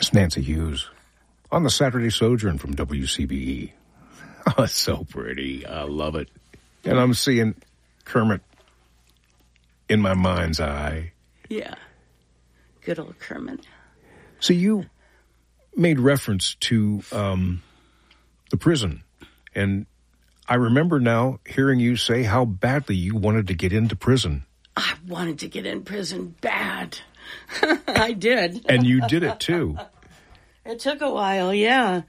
It's Nancy Hughes on the Saturday Sojourn from WCBE. Oh, it's so pretty. I love it. And I'm seeing Kermit in my mind's eye. Yeah. Good old Kermit. So you made reference to the prison, and I remember now hearing you say how badly you wanted to get into prison. I wanted to get in prison bad. I did. And you did it, too. It took a while, yeah.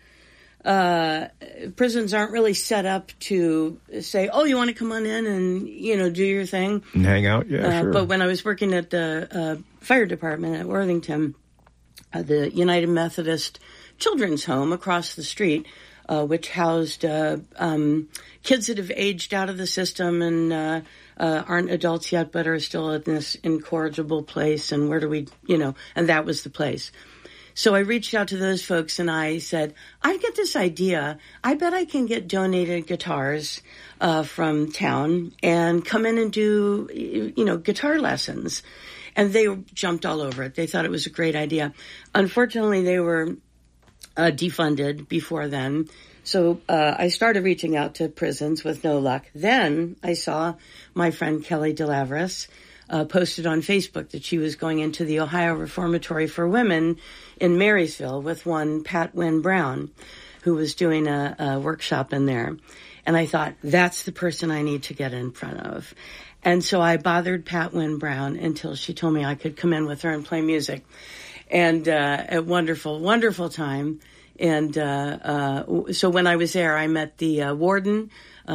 Prisons aren't really set up to say, oh, you want to come on in and, do your thing? And hang out? Yeah, sure. But when I was working at the fire department at Worthington, the United Methodist Children's Home across the street, which housed kids that have aged out of the system and aren't adults yet but are still in this incorrigible place, and where do we, and that was the place. So I reached out to those folks and I said, I've got this idea. I bet I can get donated guitars from town and come in and do, guitar lessons. And they jumped all over it. They thought it was a great idea. Unfortunately, they were defunded before then. So I started reaching out to prisons with no luck. Then I saw my friend Kelly DeLavris posted on Facebook that she was going into the Ohio Reformatory for Women in Marysville with one Pat Wynne Brown, who was doing a workshop in there. And I thought, that's the person I need to get in front of. And so I bothered Pat Wynne Brown until she told me I could come in with her and play music. And a wonderful, wonderful time. And so when I was there, I met the warden,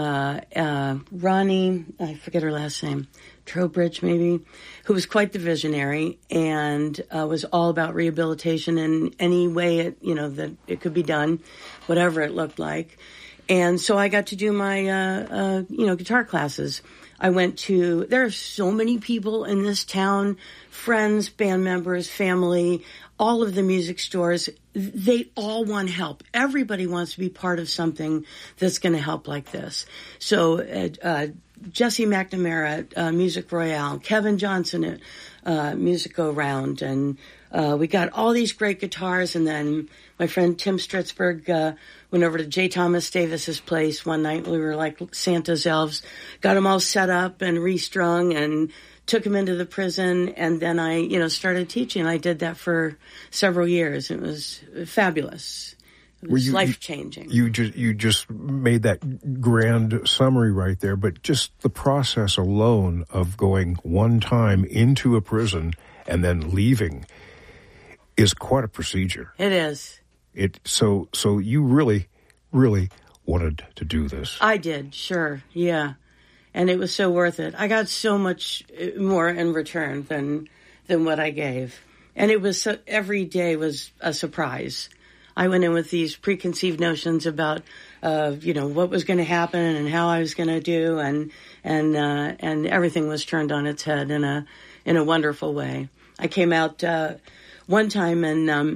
Ronnie, I forget her last name, Trowbridge maybe, who was quite the visionary and was all about rehabilitation in any way that it could be done, whatever it looked like. And so I got to do my guitar classes. There are so many people in this town, friends, band members, family, all of the music stores. They all want help. Everybody wants to be part of something that's going to help like this. So Jesse McNamara at Music Royale, Kevin Johnson at Music Go Round, and we got all these great guitars. And then my friend Tim Stritzberg went over to J. Thomas Davis's place one night. We were like Santa's elves, got them all set up and restrung and took him into the prison. And then I, started teaching. I did that for several years. It was fabulous. It was life-changing. You just made that grand summary right there, but just the process alone of going one time into a prison and then leaving is quite a procedure. It is. So you really, really wanted to do this. I did, sure, yeah. And it was so worth it. I got so much more in return than what I gave. And it was every day was a surprise. I went in with these preconceived notions about, what was going to happen and how I was going to do, and everything was turned on its head in a wonderful way. I came out one time and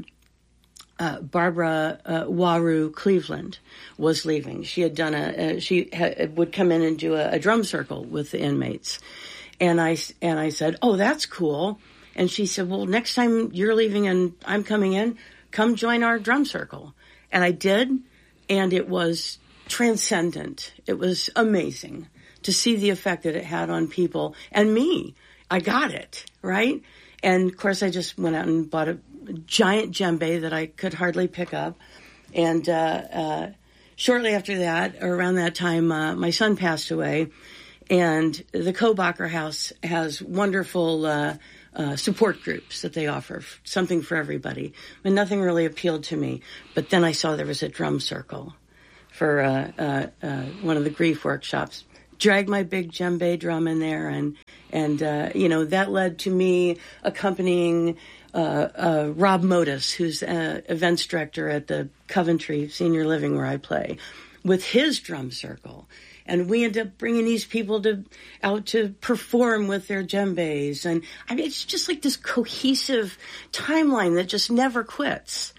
Barbara Waru Cleveland was leaving. She had done would come in and do a drum circle with the inmates, and I said, "Oh, that's cool." And she said, "Well, next time you're leaving and I'm coming in, come join our drum circle." And I did, and it was transcendent. It was amazing to see the effect that it had on people and me. I got it, right? And of course, I just went out and bought a giant djembe that I could hardly pick up. And shortly after that, or around that time, my son passed away. And the Kobacher House has wonderful support groups that they offer, something for everybody. And nothing really appealed to me. But then I saw there was a drum circle for one of the grief workshops. Dragged my big djembe drum in there, and that led to me accompanying Rob Modis, who's events director at the Coventry Senior Living where I play, with his drum circle. And we end up bringing these people out to perform with their djembes. And I mean, it's just like this cohesive timeline that just never quits.